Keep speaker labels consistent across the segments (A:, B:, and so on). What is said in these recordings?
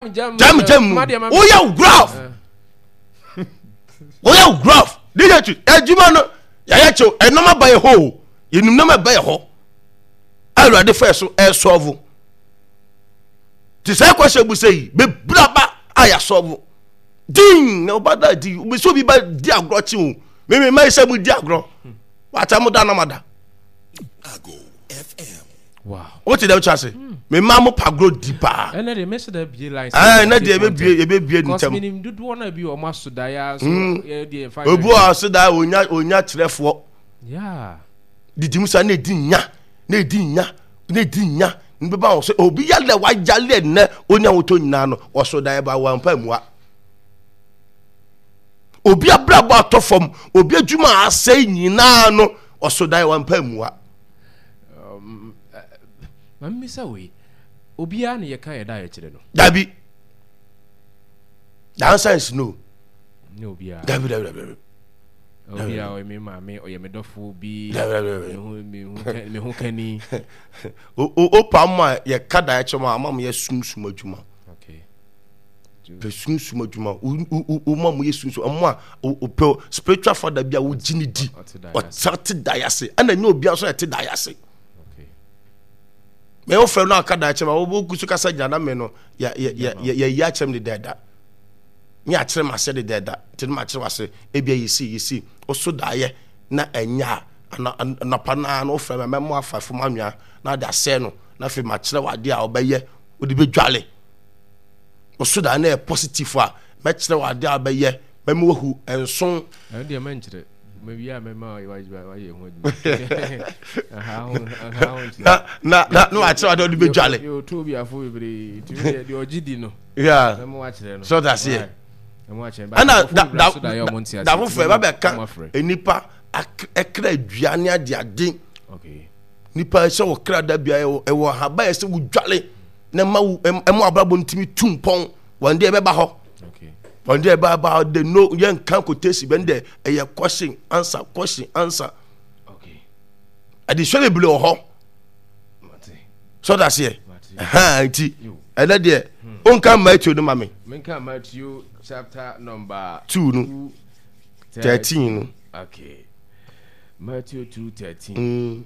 A: Oya graph. Oya graph. Did you? Ejuma no. Ya cho enoma buy a hole. You no buy a hole. I ready first so solve. The same question we say, be braba aya solve. Ding no bada di. We so be by dia gro chi o. Me may say we dia gro. What am da na mada.
B: Ago FM.
A: Wow. What did you say? Me mamu pagro dipa.
C: And they messed up be like
A: na dey be
C: ntem. Meaning do wanna be o maso da ya so dey find.
A: Obu a so da onya trefo.
C: Yeah.
A: Didim sa na di nya. Nbeba wo so obi ya le wa jale ne onya woto nyina no wo so da ba wa mpa mua. Obi abrabo atofom, obi adwuma asai nyina no wo so da wa mpa mua.
C: Mamisa we obia na ye kan ye da ye kire no
A: dabi the answer is no
C: obia
A: dabi
C: obia o me ma me o ye me dofo bi me hu kani
A: o pamma ye kada ye chema amam ye sumsum adwuma
C: okay
A: pe sumsum adwuma o mam ye sumsum amma o spiritual father bia wo gini di o tati dayase ana nya obia so ye te dayase. Me o frɛ no akada kyema wo kusu kasa jana me no ya kyem de dada ni a kyerɛ ma sɛ de dada tin ma kyerɛ wase ebia yisi o so daye na anya na pana no frɛ me mo afafo manwa na da sɛ no na fe ma kyerɛ wade a obɛyɛ o de bedwale o so da na positive a me kyerɛ wade a obɛyɛ me mo hu enson
C: e de ma nkyerɛ maybe I remember why
A: no I tell you be jolly.
C: You to be a fool the OGD no.
A: Yeah. So that's it.
C: I'm watching.
A: And that will forever come a nipper a credit Giannia Diadin.
C: Okay.
A: Nipper so crowd that be a habayas would jolly. Nemo and more babble to me 2 pound 1 day about. On there about the no young can taste when there a question answer.
C: Okay.
A: Additionally below ho. So that's here. And that there. Come Matthew the mammy.
C: Come Matthew chapter number
A: 2 13.
C: Okay. Matthew 2:13.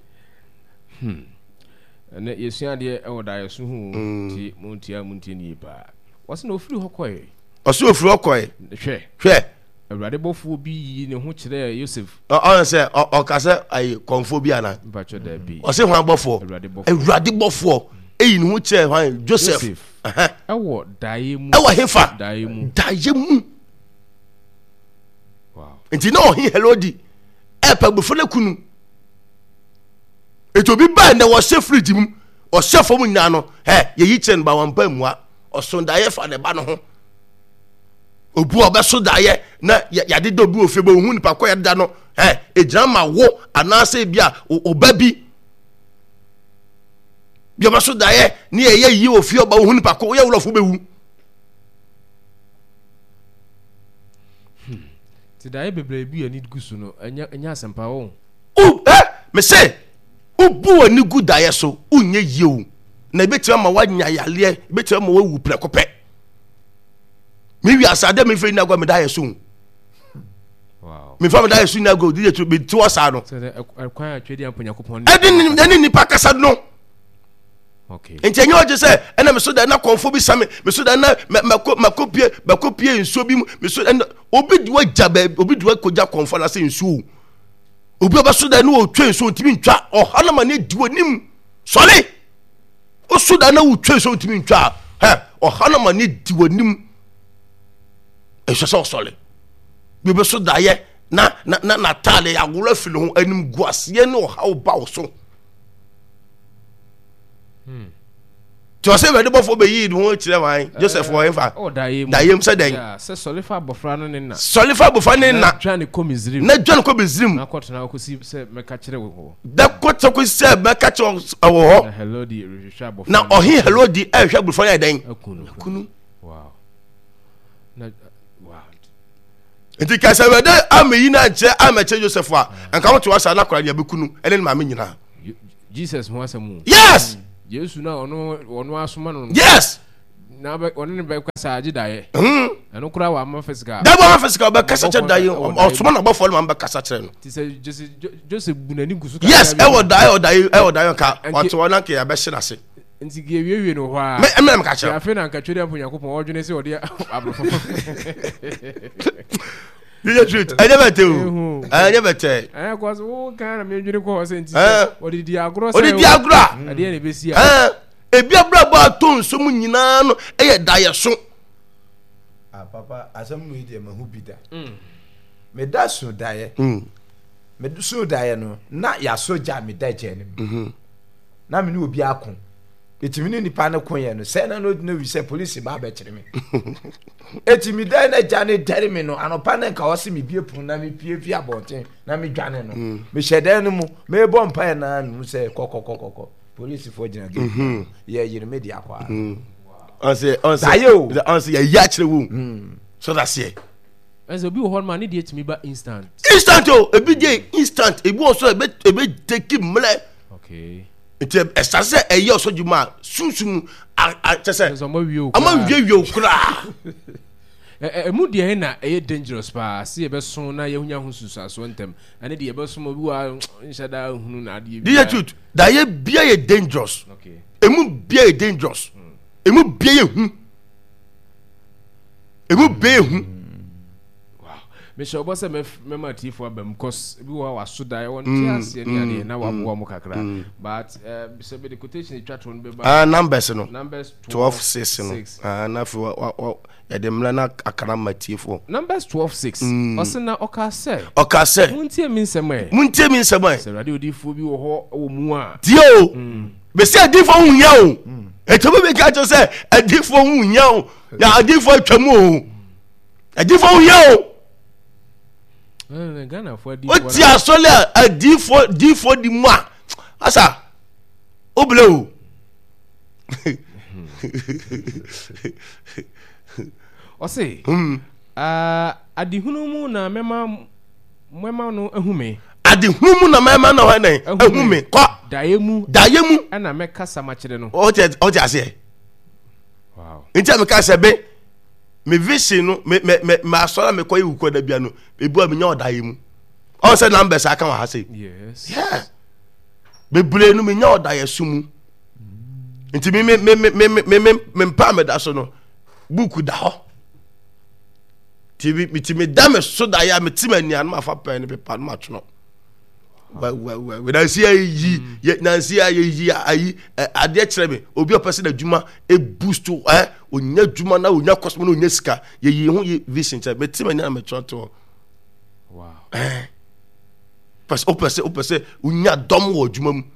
C: And you see idea or die soon. Muntia ni ba. What's no free hokoy?
A: Oso ofuru okoy hwe
C: awrade bofo bi ne ho kire Joseph
A: on say o ka say ai konfo bi ana
C: bacho da bi
A: o say hwan bofo awrade bofo eyi ne ho kire hwan Joseph
C: ewo daye mu
A: ewo hefa
C: daye
A: mu
C: wow
A: enti na o he helodi pa bofo na kunu eto bi ba na wo se fridge mu o se fo mu nya no ye yi chen ba wan pa mua o so daye fa ne ba no ho obu obeso daye na ya de do bi ofebe ohun nipa ko ya da no ejira ma wo anase bia obabi bi obeso daye ni eye yi ofi oba ohun nipa ko ya wulofo bewu
C: ti daye bebre bi ani gusu no enya asempa wo
A: me say obu ani gu daye so unye yewu na betima ma wanya yale betima ma wawu prekope me wi asade me free na go me da yesu
C: wow
A: me fa me da yesu na go di to be to asa no
C: so the kwan atwedi ampanyakopon
A: edi ni pa kasa no
C: okay
A: entenye oje se ena me so da na konfo bi same me so da na makopie nsuo bi me so obi duwa jabe obi duwa koja konfo na se nsuo obi oba so da na o twa nsuo ntimi ntwa ohala ma ne diwo nim sole o so da na o twa nsuo ntimi ntwa ohala ma ne diwo nim eso so sole bi be so daye na tale ya gura fili ho anim guase ne o ha ba wo so to say we dey before be yi ho kire wan Joseph wo enfa
C: o daye
A: se den
C: ya se solifa bofra no na
A: solifa bofra ne na
C: dwane komizrim
A: na
C: kotena ko si se meka kire wo
A: da kotena ko se meka kire wo ho
C: hello di rehwa bofra
A: na ohi hello di ehwa bofra ya den akunu
C: wow na
A: nti ka se we dey ameyi na je ameche Joseph a anka woto wasa na kwara ya bekunu ene ma me nyina
C: Jesus ho asemu
A: yes
C: Jesus na ono asoma no
A: yes
C: na be one ne be kwasa agi dae eno kura wa ma physical
A: da ba physical ba kasa che dae osoma na bofo le ma be kasa che no
C: ti se Joseph bunani gusu
A: yes e wo dae ka wato wona ke ya be hye na se
C: nti ge wie no ho a
A: me ka che
C: ya fe na nka twede ampo yakopon odwene se ode abrofo
A: the truth I never tell
C: I was all kind of me ko se nti odi di agro ade ne be sia
A: ebi abrabo aton so mu nyina no eye daye so
D: papa asam no ide ma hu bida me da so daye me do so daye no na ya so ja me da je ne na me no obi akon etimi ni nipa ne kon ye no se na no wi se police ba be kire me etimi da na ja ne dare me no anopa ne ka wose me bie pun na me pie abonten na me dwane no me hyede no mu me bo mpa na no se kokokokoko police for jina ge ye yire me dia kwa
A: on say ya ya kire wu so that's it
C: as obi ho man need etimi ba instant
A: ebi dey instant ebi also ebe take mle
C: okay
A: ite esase eye osojuma sunsun a chese
C: ama wie
A: okura
C: emu de na eye dangerous pa se ebe son na yehunya ho susaso ntem ane de ebe som obi wa nshada hunu na ade
A: the truth da ye bia ye dangerous
C: okay
A: emu bia ye dangerous emu bia ye hu
C: wow me sure boss me matifo abam cause bi wa so da won tias ye ne ade na wa bo mo kakra but so be the quotation it chat on be ba
A: numbers
C: 12:6
A: no na fi ya de mla na akara matifo
C: numbers 12:6 osena okase muntie mi nsem se radio difo bi wo ho wo mu a
A: dio be se adifo hunya o etobe be ka cho se adifo hunya o ya adifo atwam o adifo hunya o
C: Ghana for di
A: o ti asole adifo di mu a asa obele o
C: Ose adihunu mu na mema no ahume
A: adihunu mu na mema na hwan ahume ko
C: dayemu ana meka sama kire no
A: o ti ase
C: wow
A: ntia meka se be me vision no me asora me koyi wuko da bia no ebu am nya odayemu o se numbers aka wa ha se
C: yes
A: yeah be bule no me nya odayesumu nti me pa me da so no buku da ho me dame so da ya me timani an ma fa pa ne pepa no matno we da si ayi na si ayi ade kire me obi opese da djuma e boost onya djuma na onya cosmo na onya sika ye ho ye vision che me timani an me tronto
C: wow
A: opese onya dom wo djuma mu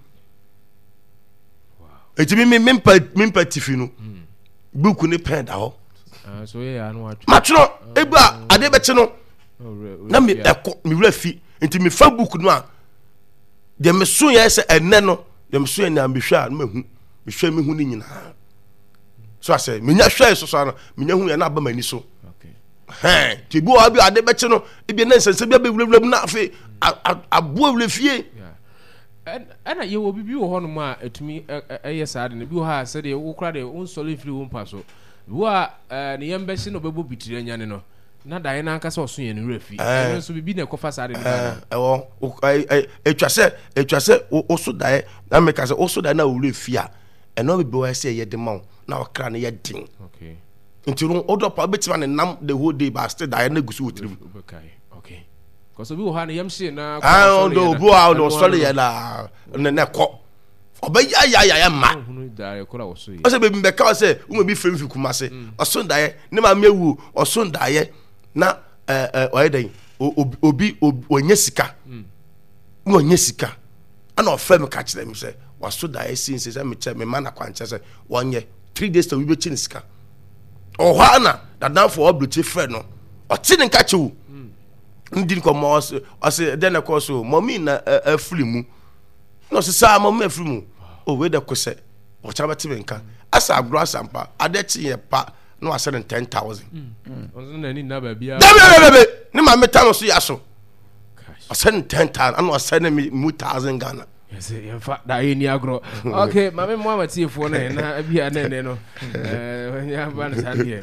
A: eti mimpa tifi no buku ni pen da ho
C: so ye anu
A: matno eba ade be che no na me wura fi enti me fa buku no a de me so ye se enne no de me so ye na me hwa no mahu me hwa me hu ni nyina so ase me nya hwa so no me nya hu ye na ba mani so
C: okay
A: ti bu abi ade be che no ebi na nsense bia be wura mu na afi abo wura fie
C: ana ye wo bibi wo hono ma etumi eye saade ne bi wo ha se de wo kra de wo nsole firi wo mpa so wo a ne yembe se no bebo bitire nyane no na dae na anka se oso ye ne refi eno so bibi na kofa saade ne
A: ewo etwase wo so dae na me ka se wo so dae na wo refi a eno bibi wo se ye de ma na wo kra ne ye din
C: okay
A: nti no odo pa betima ne nam the whole day ba still dae na gusu wotrim
C: okay cause obi wo ha ne yemhye na
A: ondo obu a ondo sole ye la ne ko obe ya ma
C: hunu dae kora wo so ye
A: o se be be ka se wo bi frem fi kumase oso dae ne ma mewu oso dae na oyedan obi onye sika onye sika ana ofem ka kire me se waso dae since se me che me ma na kwanche se wonye 3 days to we be chin sika o hana that now for obluchi friend no o tin nka chewu ndin ko mo ose den ko so mommy na afri mu no se sa mommy afri mu o we de ko se o cha beti nka asa agro asampa adechi ye pa no ase 10,000
C: onzo na ni na ba bia
A: ni ma meta no so ya so ase 10,000 ano ase na 1,000 Ghana
C: say yɛmfa da yɛ ni agorɔ okay mame mo amatiefoɔ no na bia nene no ya ba no sadeɛ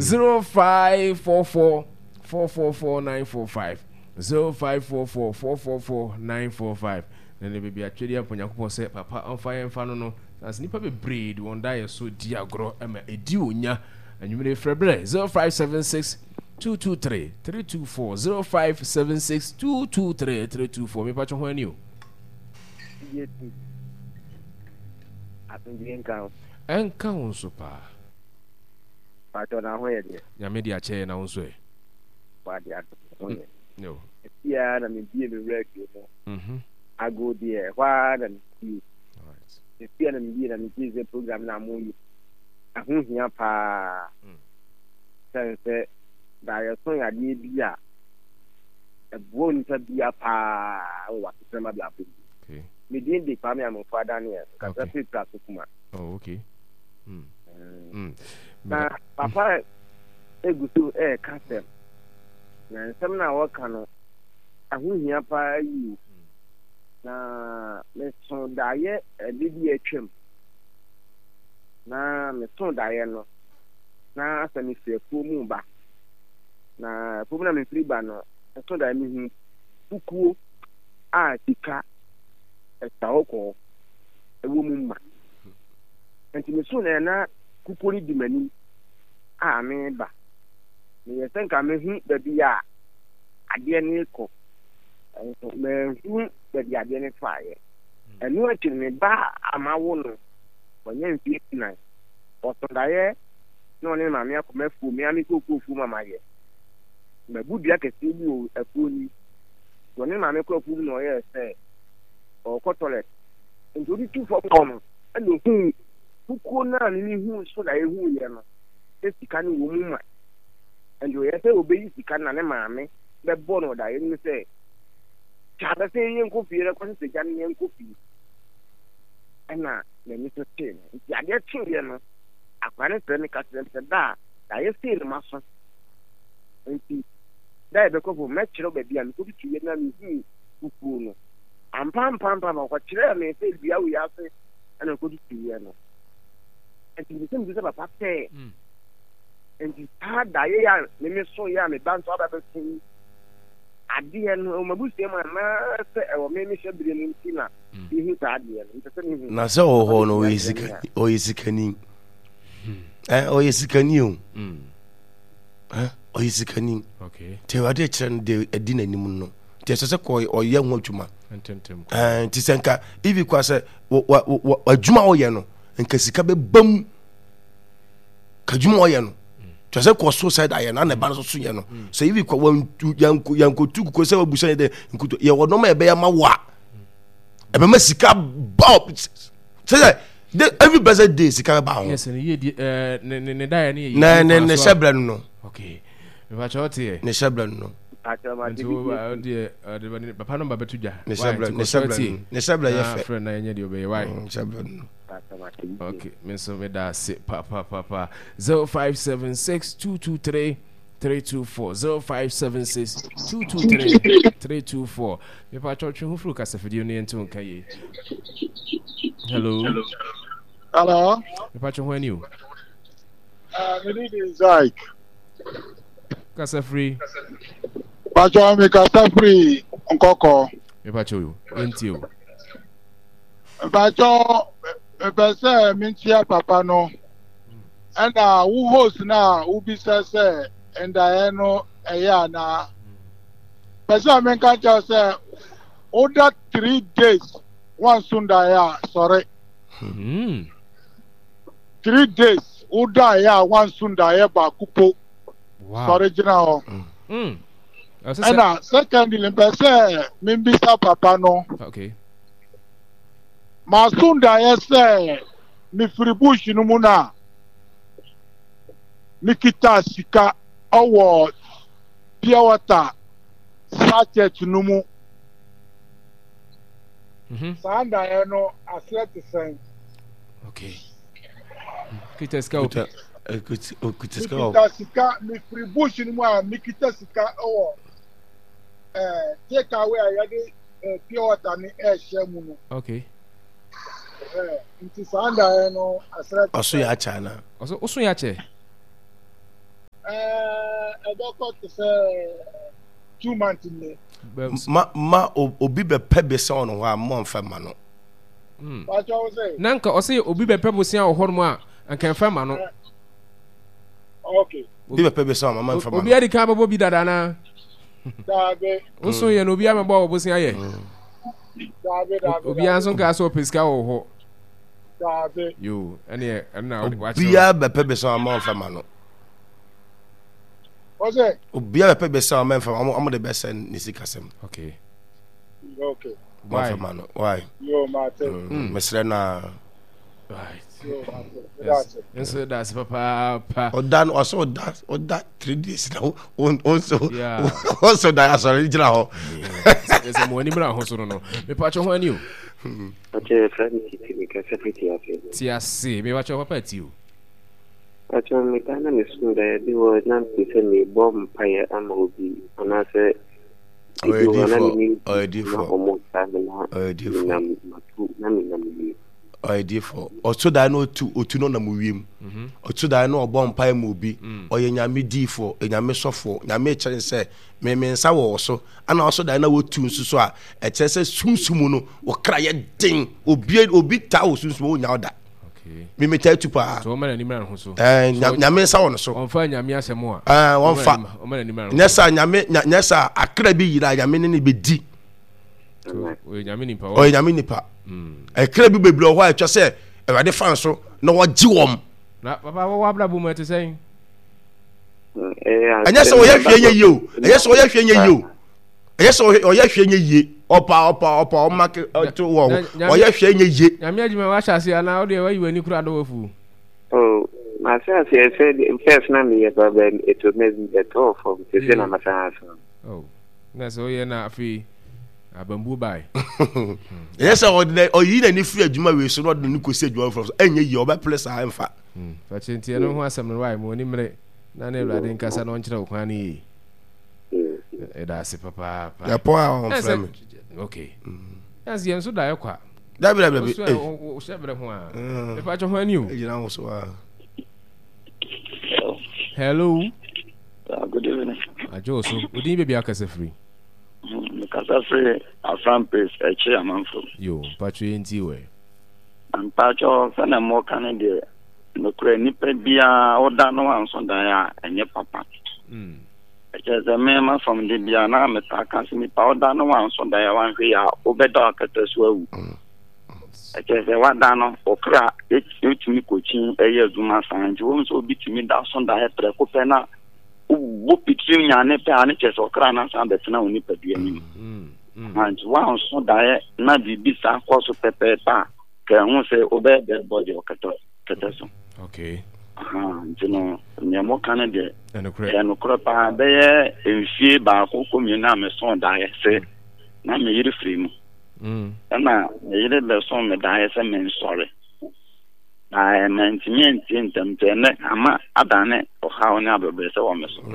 C: 0544 444945 0544444945 na ne bibia twedi amponyankopɔ sɛ papa ɔmfa yɛmfa no no as nipa be breed wɔn da yɛ so di agorɔ ama edi onya anwumere frɛbrɛ 0576 223 324 0576 223 324 me patcho ho ani o enka ho so pa
E: patcho na ho yɛ de
C: nyame di akyɛ na ho so e
E: pa de ato
C: no
E: ya na me bie me radio no ago de hwa na me bie bie na me bie na me bie program na mo yi ahohia pa sense da ya so ya de bia ebo nta bia pa wa tsema bia pe me din de pa me am fa Daniel ka sa pe pra so kuma
C: oh okay
E: na papa egusu kasem na nsɛm na wɔka no ahohia pa yi na me so daeɛ ɛdidi atwam na me so daeɛ no na asɛ me fɛ po mu ba na po na me firi ba no so daeɛ me hu bukuo a sika ɛtawɔkɔ ɛwɔ mu ma nti me so na kukuo ni di mani a me ba me yɛ nka me hu baabi a adeɛ ne kɔ me hu baabi adeɛ ne faeɛ ɛno akyi me ba amawo no wɔnyɛ mfie nan ɔsɔdaeɛ na ɔne maame akɔma afuo me ame kɔkɔɔfuo ma mayɛ mabu dua kɛseɛ bi wɔ afuo ni ɔne maame kɔ afuo mu na ɔyɛɛ sɛ ɔkɔ toilet nti ɔde tu fam kɔ no ɛna ohu kukuo no a ne hu so daeɛ hu yɛ no sɛ sika no wɔ mu ma and you say obey sika na ne maame be born da yin say cha da say yin ko fie ko se jan yin ko fie ana na ni to tin ya de tin ye no akware se ne ka se da ye say no maso nti da be ko me chiro be bia me ko tu ye na mi hu kuku no ampam pam pam ko chire me say bia wi ase ana ko tu ye no nti ni se papa say nti ta da ye ya me so ya me ban so aba be sin ade no mabusie ma na se e wo me hwebire no nti na ihu ta ade no nti se ni
A: na se ho ho no oyisikani oyisikani o oyisikani
C: okay
A: te wade kire no de adi nanim no te se ko oye ho adwuma
C: ententem
A: nti se nka ivi kwa se adwuma oye no nka sika be bam kadwuma oye no to say ko so side aye na na ba so so ye no so ivi kwa yankotu ko se wabusa de nkuto ye wo no ma ebe ya ma wa ebe ma sika bob say every blessed day sika ba ho
C: yes ne ne da ne
A: ne sebra no
C: okay me ba chote
A: ne sebra no
C: papa no ba betu dwa
A: ne sebra ye fe
C: friend na yenye de obey why
A: sebra no
C: okay me so me da se papa 0576 223 324 0576 223 324 me pa church hu fru kasa video ne ntu nka ye hello me pa church ani o
F: me need Isaac
C: kasa free
F: Pacho me kasa free nkoko
C: me pa church enti o
F: Pacho pese mintia papa no ana who host na who be say enda no eya na pese men ka say order 3 days one sunda ya sorry 3 days order ya one sunda ya ba kupo sorry jina ana secondly pese min bisa papa no
C: okay
F: Masunda yese mi fribush numuna Nikita sika owo pure water sachet numu sanda eno asset cent
C: okay kita ska opi
F: Nikita sika mi fribush numu a Nikita sika owo take away ayade pure water ni share mu no.
C: Okay.
F: Nti saa ndaeɛ no asrɛ.
A: Ɔso yɛ akyɛ na.
C: Ɔso yɛ akyɛ.
F: Ɛbɛkɔ te sɛ 2 months ni.
A: Ma obi bɛpɛ bɛsɛ ɔno hɔ a mmɔ mfa ma no.
F: Bàtà wo sɛ.
C: Na nka ɔsɛ obi bɛpɛ bosia wɔ hɔ nom a nka mfa ma no.
F: Okay.
A: Obi bɛpɛ bɛsɛ ɔno ma mfa ma no.
C: Obi adi kan bɛbɔ bi dada na.
F: Daabe.
C: Nso yɛ no obi a mɛbɔ wɔ bosia yɛ.
F: Daabe.
C: Obi a nso nka sɛ ɔpɛ sika wɔ hɔ.
F: Daabe.
C: Yo, ɛne ɛna wakyerɛ.
A: Obi a bɛpɛ bɛsɛ ɔno ma mfa ma no.
F: Ɔsɛ.
A: Obi a bɛpɛ bɛsɛ ɔno ma mfa ma no, ɔmo de bɛsɛ ne sika sɛm.
C: Okay.
F: Okay.
A: Why? Man, why?
F: Yo, Mate.
A: Mesre na.
C: Right.
F: Yo, Mate.
C: Yes, that's papa.
A: Odan also that 3 days now. Also,
C: Yeah.
A: also that sorry, jira ho.
C: There's a money bra ho so no. Me pa cho ho ani o.
G: Okay, friend, you can set it here.
C: Ti ase, me wa cho papa ti o.
G: Actually, me kana me so that they were not to send me bomb pie am obi. And I say
A: already for also that no to otu no na mu wiem otu that no obon pai mu bi oye nyame di for nyame sofo nyame kire se me nsa wo so ana also that na wo tu nsuso a e kire se sunsumu no wo kra ye den obi ta wo sunsumu wo nya oda me metai tu pa
C: so mara ni mara ho so
A: nyame nsa wo no so
C: on fa nyame asemo a
A: won fa nyesa nyame nyesa akra bi yira nyame ne be di
C: o nyame nipa
A: akra bi bebre ho a twa se ewade fan so na wo gi wom
C: na papa wo abla bu mo te sen
A: anya se wo ya hwe nye yo anya se wo ya hwe nye yo anya se wo ya hwe nye ye opa o make to wo wo ya hwe nye ye
C: nyame adwuma wa hyase ana o de wa yiwani kura do wafu
G: oh my say first na me ba it will make the tour from the na masa
C: oh na so ye na afi abambu bai
A: yes o yi na ni free adwuma we so no de ni kosi adwuma from enye ye oba place a emfa
C: fa chentie no ho asem no wai mo ni mre na na ewrade nkasa no nkyere okwan ni da se papa
A: ya po a on frame
C: okay yes yen so da yakwa
A: da bi
C: o shebre ho a e fa cho ho ani o
A: ejina ho so a
C: hello
H: good evening
C: ajo so odin be bia kasa free
H: kasa free aframpes eche amanfo
C: yo patro enti we
H: ampacho sana mo kan de no kura nipa bia oda no anso dan ya enye papa eche ze mema from the bia na meta kan si nipa oda no anso dan ya wan hwe ya obeda akata so awu eche ze wada no okra etumi kochin eye aduma sanji wo so bitumi da so dan ya pre ko pe na wo pitrim nya ne pe ani che so okra na san betina oni padua ni and one so dan na bibi sa ko so pepe pa ka hu se obe dead body okata so
C: okay
H: ntino nyamo kan de
C: eno
H: kro pa be enfie ba ko komina me son da se na me yiri free mu na me yiri be son me da se me sorry na mentiment intemtene ama adane o ha oni abebe se wo me so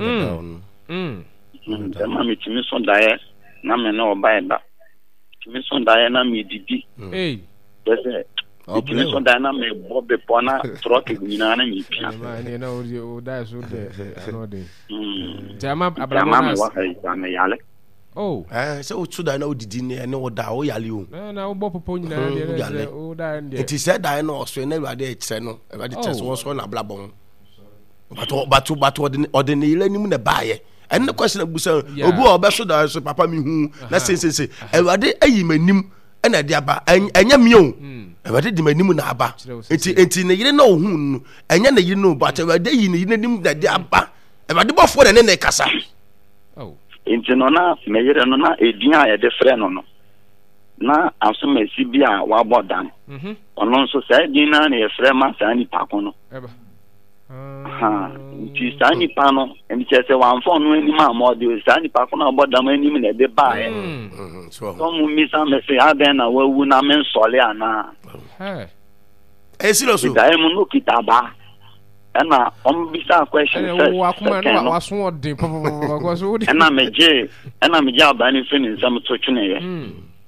H: ma me timi son da na me no ba eda timi son da na me didi bese Opini so dana me bobe pona truck nyina na nyipia.
C: Ma na o da so de no de. Jama abrama
H: wa ha na yale.
C: Oh,
A: so o tsuda na odidi ne o da o yale o.
C: Na o bo popo nyina de o da nde.
A: It is said that no so na Ewade ekire no. Ewade test wo so na blabon. But ordinary ile ni mu na baaye. And the question abusa obi o be so da so papa mi hu na sense Ewade ayi manim na de aba enya mi o Ewade di manim na aba enti ne yire na ohun no enya na yire no but Ewade yi ne yire nim na de aba Ewade bofo na ne kasa
C: oh
H: enti no na me yire no na edin a ye de frɛ no na aso mesi bia wa bodan ono nso sai din na ne ye frɛ ma sani pako no
C: eba
H: ti sani pano emi che se wan fon no ani ma mo de sani pako na bodan ani mi na de ba e so mu mi sa me se aden na wawu na men sole ana
A: serious
H: da e mu no kitaba na bisa question first
C: wa kuma na wa so ode papa so ode
H: na meje abani fini nsam to twene ye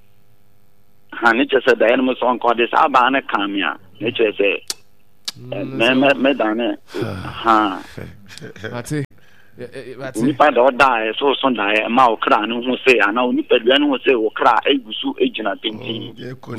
H: ha ne kyerɛ sɛ daeɛ no mu sɛ ɔnkɔde saa baa no ka me a ne kyerɛ sɛ mɛdane ha
C: ate
H: nipa da ɔdaeɛ sɛ ɔso daeɛ ma wo kra no ho sɛ anaa onipadua no ho sɛ wo kra agu so gyina tentin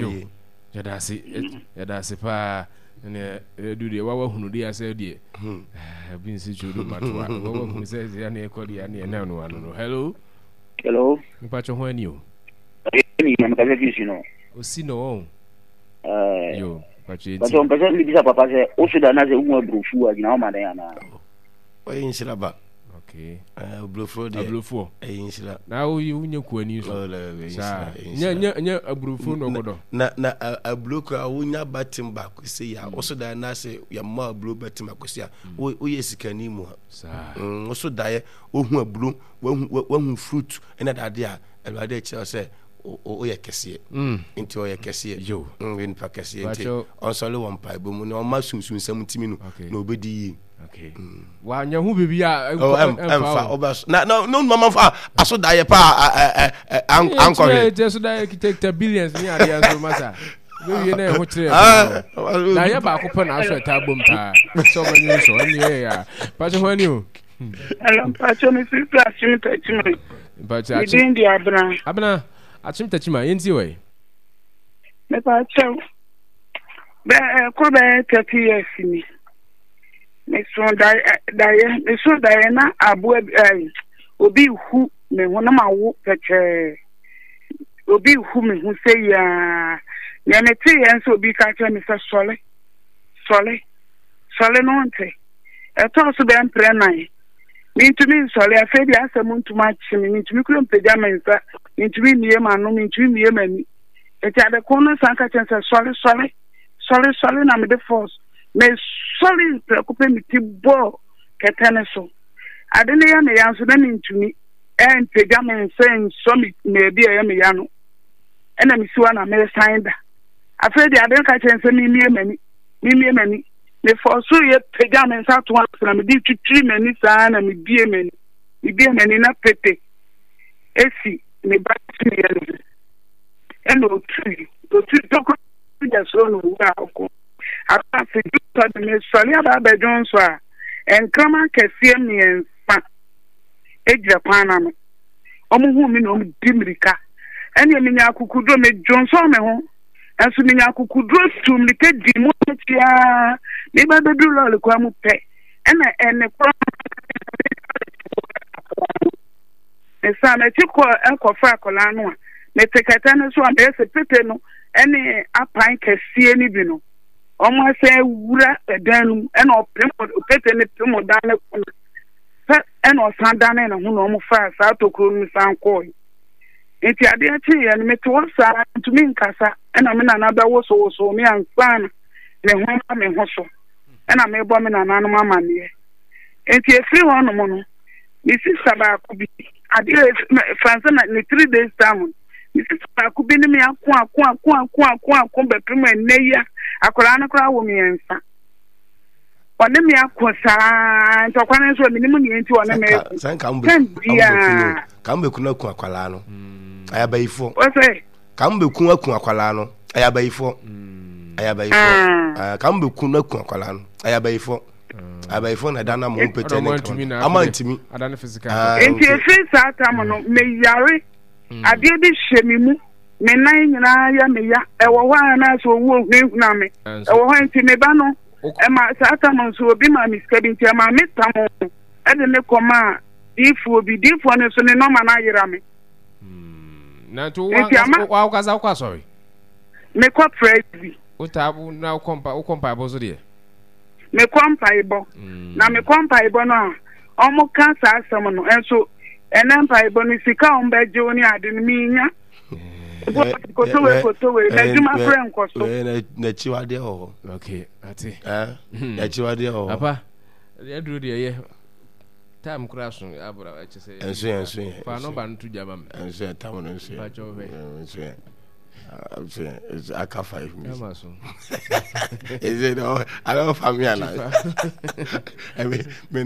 C: yɛdase paa ne edu de wawa hunu de ase de bi nsi chudo matwa wawa hunu se ya ne ekodi ya ne na no ano no hello nipa cho ho ani o
I: ni na makaze fisi no
C: o si no yo pachi
I: but on pese ni bisa papa se o se da na se hu abrofu a gina o ma dan ana
A: o yin sira ba
C: okay
A: abrofu de
C: abrofu
A: yin sira
C: na o yi unye ku ani so nya abrofu no kodo
A: na abrofu a wonya batim ba ko se ya o so da na se ya ma abrofu batim ko se ya o ye sikani mu o so da ye o hu abrofu wa hu fruit ena da de a elwade e che se o ye kese nti o ye kese yo win pa kese nti on so le won pa bo mu no ma sunsun sam timi no na obedi yi
C: okay wa nya hu bibi a
A: emfa obas na no mama fa aso da ye pa anko
C: he so da ye take billions ni ade so masa we na ho kire na ye ba ko pa na aso ta bom pa so many so ni ya pa cho hani o
J: hello pa cho mi fi class mi ta chimi
C: pa cha
J: di abna
C: achim tachima yenti we
J: me pa cho be ko be 30 years ni me so daye na abu obi hu me ho na mawo peche obi hu me hu se ya me ti yen so obi ka che me se sole no nte e to so be mpre nan mintumi sole afedi asem ntuma chimi mintumi kuro mpega mensa mintumi miye manu mintumi miye mani eti ade kono sanka chen se sole na me de force me sole preocupe mi ti bo ketene so ade ne ya me yanso na mintumi mpega mensa so me bi ya me ya no ena mi siwa na me sign da afedi ade ka chen se mi miye mani me force ye pega mensa to na me di twitwi mani sa na me bie mani na pete esi me ba ti ye no eno tu toko ya so no wa ko ata se to de me sole aba be jonso a enkrama kese mi enfa ejira kwana no omuhu mi no di mirika ene mi nya kukudo me jonso me ho enso mi nya kukudo tum ni ke di mo tia ni ba do lo le kwa mu pe ene kwa esa me ti ko enkofa akola no a me tekata no so ambe se pete no ene apan kese ni bi no omo ase wura edanum ene opem pete ne pem dan ne ko ene osan dan ne ho no omo fa sa tokro mi san ko enti ade achi ya me to sa ntumi nkasa ena me na ba wo so mi ansan ne ho me ho so ena me bo me na nanu mama ne enti efiri ho no mo no mi sister ba ko bi ade fansa na 3 days time mi sister ba ko bi ni me akwa be prima neya akora na kora wo mi ensa one me akosa ntokwane so mi ni mu ni enti one me
A: san kambe kuna ku akwala no ayabayifo
J: wose
A: kambe kuna ku akwala no ayabayifo kambe kuna ku akwala no ayabayifo abayifo na dana mo pete ne amantimi
C: adana physical
J: enti efi sata mo no me yare ade bi hye mi mu me nan nyina ya me ya ewo hwa na so wo na me ewo hwa enti me ba no e ma sata mo so obi ma mi skabi enti ma me tamo e de ne koma ifo ne so ne no ma na yira me
C: na to wa kwa sorry
J: me kwa crazy
C: utabu na ukompa bozo de
J: me kwampa ibo na me kwampa ibo no omo ka sa asem no enso enempa ibo ni sika ombeje oni ade ni minya koto we na juma friend koso
A: na chiwade ho
C: okay ati
A: na chiwade ho
C: papa ya duro de ye time crash abura eche se
A: enso
C: fa no ba ntu jama me
A: enso time no enso
C: pa cho ve
A: enso I'm saying it's aka 5 minutes.
C: Yama so.
A: Is it no? I don't familiar now. I mean, me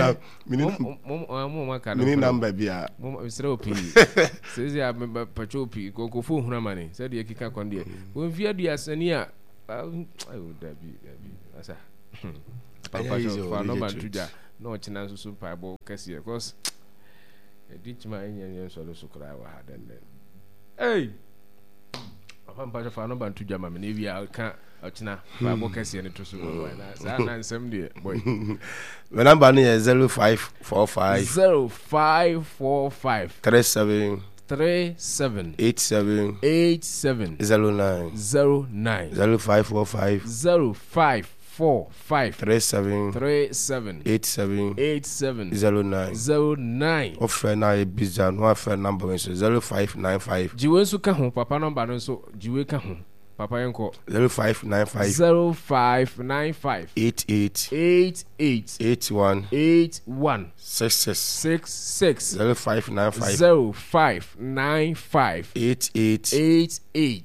A: number bia.
C: Mom sere opi. Says ya member pachopi go fo huna mani. Said ye kika kon de. Won fi aduasani a ayo dabi asa. Papa jo fa no ban tuja. No china so pa bo kase because edichma enyen so lo so kra wa ha den. Hey. Papa fa no ban tuja ma me na wi a ka ochina pa bo kase ne to so na sa na nsem de boy.
A: My number is 0545 37 87 09 0545 37 87 09 offer na e bizarre no offer number is 0595
C: jiwe su ka ho papa number no so jiwe ka ho papa yenko
A: 0595 88 81 66 0595 88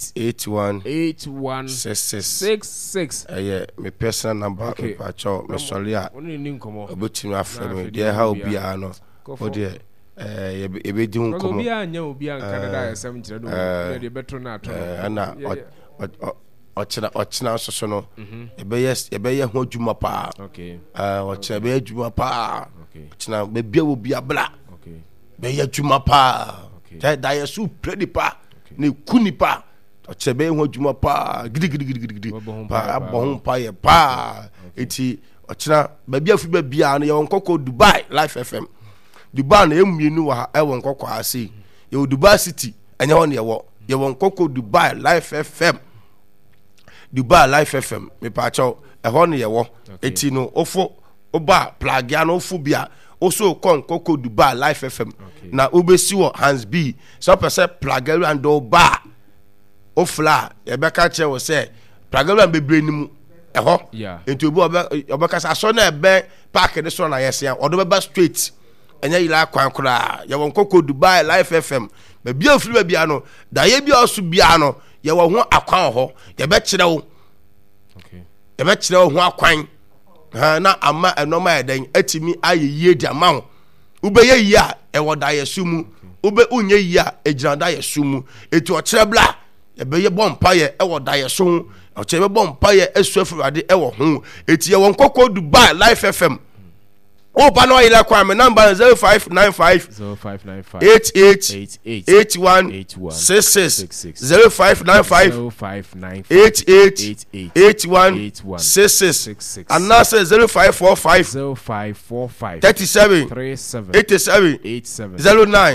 A: 81 66 me personal number pa cho me sorry a obetimi afre me dey how bia no o dey ebe di nkomo
C: obi anya obi an Canada yesem kire do dey beto na ato
A: ana ochina soso no ebe ye ho adwuma pa
C: okay
A: ochina be adwuma pa ochina be bia obi abla okay be ye adwuma pa da ye su predi pa ne kuni pa ochina be ho adwuma pa gidi pa abon pa ye pa eti ochina be bia fu be bia no ye wonkoko Dubai Life FM Dubai na emienu wa e wonkoko ase ye Dubai City enye ho ne ye wonkoko Dubai Life FM Dubai Life FM me pa cho e ho ne ye wo eti no ofo oba plagya no ofo bia oso konkoko Dubai Life FM na obesi wo Hans B so person plagya and oba ofla e be ka che wo se plagya bebre nimu e ho enti obi oba ka sa so na ebe park de so na yesi an odo be straight enya yila kwan kura ye wonkoko Dubai Life FM be bia ofiri be bia no da ye bia oso bia no ye wo ho akwan ho ye be kire wo ye be kire wo ho akwan na ama enoma eden atimi ayeye di ama wo ube ye yi a e wo da ye sumu ube unye yi a ejira da ye sumu eti o kire bla ye be ye bompa ye e wo da ye so o kire be bompa ye esu afurade e wo ho eti ye wonkoko Dubai Life FM o ba no ile kwa me number 0595 88 81 66 0595 88 81 66 and now say 0545 37 87 09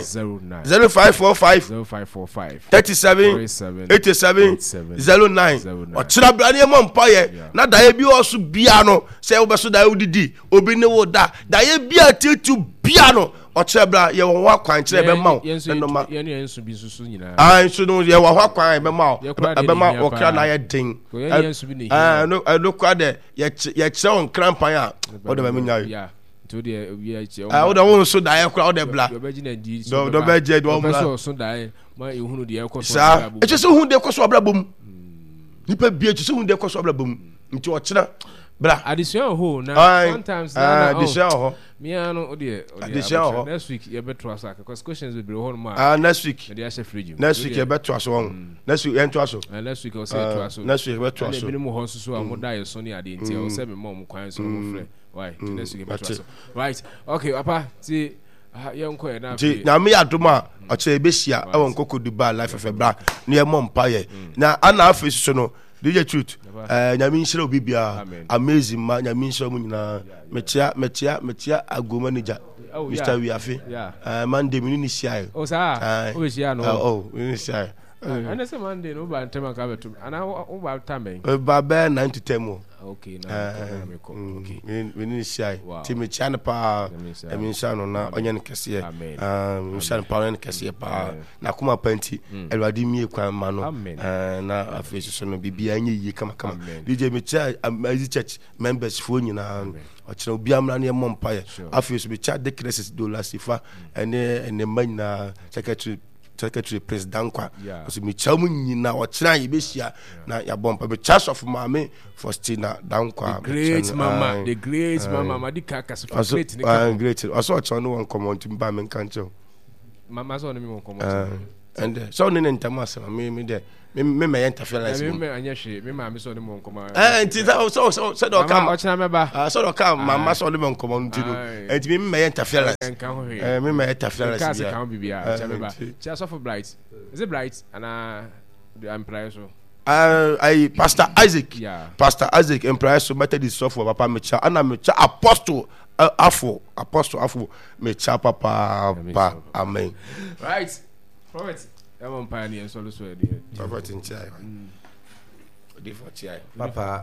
A: 0545 37 87 09 o chira brane mo mpaye na da ye bi oso bia no say wo beso da ye udidi obi ne wo da ye bia titu bia no o chebra ye wo akwan kire be ma no ma
C: ye ne ensu bi susu nyina
A: nso no ye wo akwan be ma o kra na ye din no kwa de ye kire on krampan a o de me nya
C: ya to de wi a che
A: o de won so da ye kra o de bla
C: do be gina di
A: do be je do bla
C: so da ye ma e hunu de ye ko so
A: bla bo e che so hunu de ko so bla bom nipa bia che so hunu de ko so bla bom nti o kira bra
C: addition ho na sometimes na
A: addition ho
C: me ano odi next week you better ask because questions will be ho ma
A: next week
C: dey share fridge
A: next week you better ask one next week ento aso
C: next week I say to aso
A: next week you better aso
C: be no ho so am da ye so ni ade nti o say me mom kwan so mo frɛ why next week you better aso right okay papa see yenko e na
A: ti na me adoma o che be hia e won koko Dubai Life FM bra na ye mom pa ye na ana afi so no DJ Truth nyame nshira obi bia amazing ma nyame nshira mu nyina metia ago manager Mr. Wiafe Monday mi ni share
C: o sa o be share no
A: ni share
C: ana se Monday no ba ntema ka betum ana o ba tamen
A: ba be 9 to 10 mo
C: okay na me ko okay
A: we ni share ti me chana pa mi nshira no na onye nkese mi nshira pa onye nkese pa na kuma panti elwadi mi kwan ma no na afeso so no bibia anye yi kama DJ me cha Amazi Church members fo nyina o kira obi amra na mompa ye afeso me cha decreases $sifa ene man na secretary secretary president kwa so me cha mu nyina o kira ye be hia na ya bompa be charge of mama Faustina Dankwa
C: the great mama madika kasifate ni
A: great also chono won comment mba me kancho
C: mama so no me won comment
A: and so no ntamasa me de me interference
C: me anyahwe me ma me so no won comment
A: nti so do come
C: o china me ba
A: so do come mama so no won comment ntino nti me interference me interference
C: kasi kan bibia cha me ba cha so for bright is it bright and I'm prior so
A: Pastor Isaac employer so Methodist software papa mecha ana mecha apostle afo mecha papa amen
C: right prophet am pioneer so so dey
A: prophet in chai dey for chai
D: papa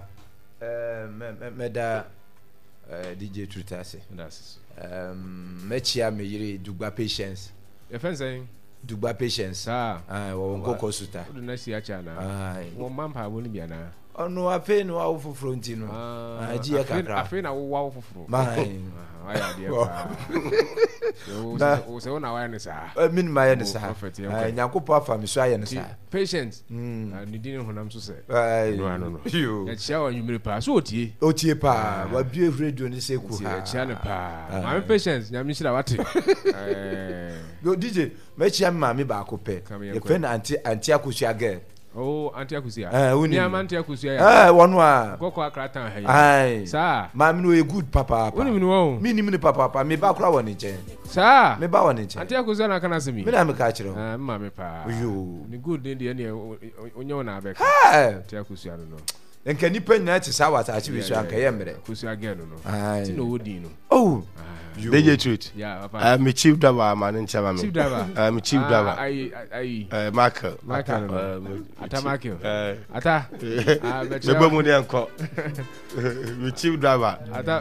D: meda DJ Trutase
C: that's
D: mechia me yire Dugba Patience
C: your friend saying
D: Dugba Patience wo nkoko suta
C: do na si acha na wo mampa woni bia na
D: ono ape no awo foforo ntino aji e kakra
C: ape na wo wawo foforo
D: man
C: aya dia pa o se ona wa ne sa
D: min ma ye ne sa nyakopo afa mi so aye ne sa
C: patient ni din honam so se no
D: yo
C: ya chia wa nyumire pa so
D: otie pa wa bie radio ni se ku
C: ha chia ne pa ma patient nyame shira wate
D: yo DJ me chia ma mi ba ko pe e fe na anti akosia girl
C: anti akusia ni amanti akusia ya
D: wonu a
C: koko akratan ha sa
D: ma mi no e good papa
C: woni mi no
D: mi ni mi papa mi ba kura woni nche
C: sa
D: mi ba woni nche
C: anti akusia na kana semi
D: mi na mi ka kire
C: ma me pa
D: yo
C: ni good dey ne onye na abeka anti akusia no
D: nka nipa nyina ti sa wata achi bisu anka ye mbre
C: akusia again no ti no wodi no
A: DJ Truth.
C: Yeah, papa.
A: Me chief driver man in chama me.
C: Chief driver.
A: Me chief driver. Michael.
C: Ata Michael. Ata.
A: Me bo mu dey enko. Me chief driver.
C: Ata.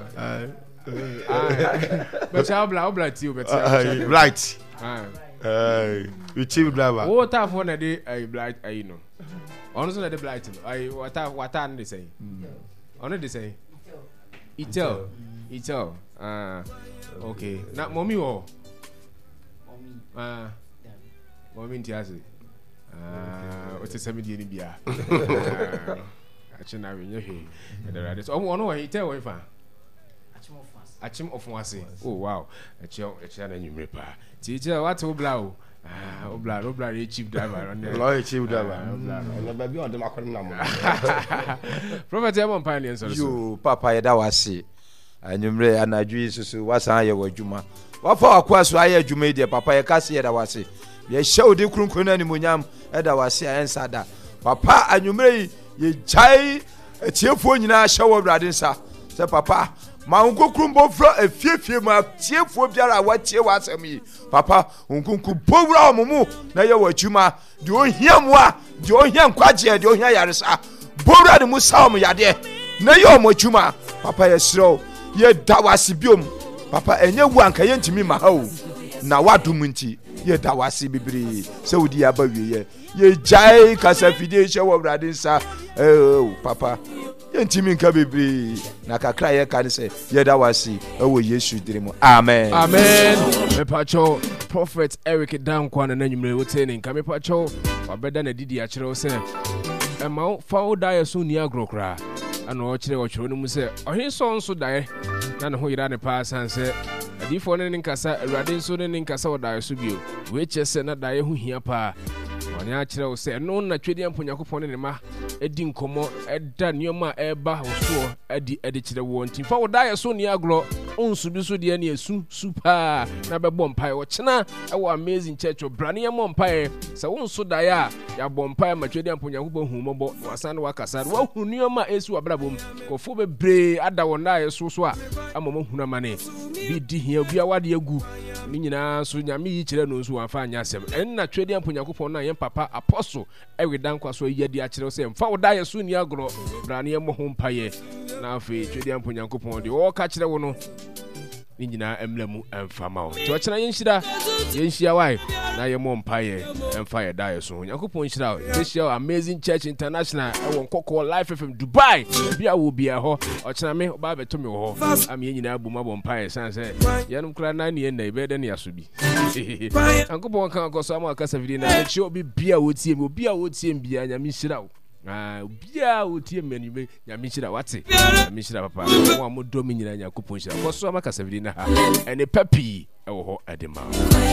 C: But obla ti o better.
A: Right. Me chief driver.
C: Oh, ta for na dey blight no. Ono so na dey blight no. Wata an dey say. Ono dey say. Itel. Okay. Na mommy o. Mommy ntiase. O te semi die ni bia. Achina we nyehe. Ederade. So ono wa Itel we fa. Achim ofuase. Oh wow. Eche na nyumre pa. Ti je what obla o. Obla re chief driver.
A: Lawyer chief driver. Na baby on dem akwem na mo.
C: Prophet Emon Pioneer so.
D: Yo papa yeda wase. Anyumre anadwi susu wasan ye wadwuma wafa wakwa so aye adwuma ide papa ye kase ye da wase ye shawde krunkron na nimonyam eda wase ensada papa anyumre ye jai etiefo nyina shawo brade nsa se papa ma nkokrum bofro afiefie ma tiefo biara watie wasam yi papa nkunku bowra omumu na ye wadwuma de ohiamwa de ohian kwaje de ohian yaresa bowra de musawm yade na ye omodwuma papa ye sro ye dawasi biom papa enye wu anka ye ntimi ma ha o na wadum nti ye dawasi bibiri se wudi aba wiye ye jai kasafide hye wo brade nsa papa ye ntimi nka bibiri na kakra ye kan se ye dawasi ewo Yesu dirimu amen
C: me pacho prophet Eric Dankwa na nyumre woteni nka me pacho wabeda na didi a kire se ema fa oda so ni agrokra ana o kire o kire no mu se ohin so nso dae na ne ho yira ne pa sanse adifo ne nkasa awurade nso ne nkasa o dae so bio we chese na dae ho hia pa oni a kire o se no na twedi amponyakopon ne ma edi nkomo eda nioma eba oso edi kire wo nti fa o dae so ni agro onsu bi so de ne esu super na bebo mpai o kina e wo amazing church o brane ye mo mpai se wonso dae a ya bo mpai ma twedi amponyakopon hu mobo wasan wakasa wa hu nioma esu abrabom kofo bebre ada won dae so a amomo huna mane bi di hia bi awade agu ni nyina so nyame yi kire no nso wanfa anya asem en na twedi amponyakopon na ye papa apostle Eric Dankwa so yedi a kire se mfa wo dae so ni agro brane ye mo ho mpaye na afi twedi amponyakopon de wo ka kire wo no ni nyina emlemu emfa ma wo to kira yenhira wai na ye mo mpaye emfa die so yakopon hira this year Amazing Church International e won kokko Life FM Dubai bia wo bia ho ochena me ba beto me ho am ye nyina abuma bo mpaye sanse yanum kra na ne na ibe de ne yaso bi yakopon kan ko so am akasa video na e chi obi bia wo tie me obi a wo tie bia nyame hira wo bia wo tie mani me nyame hira wate nyame hira papa wo am do me nyina yakopon hira ko so am akasa video na ha ene papi e wo ho edema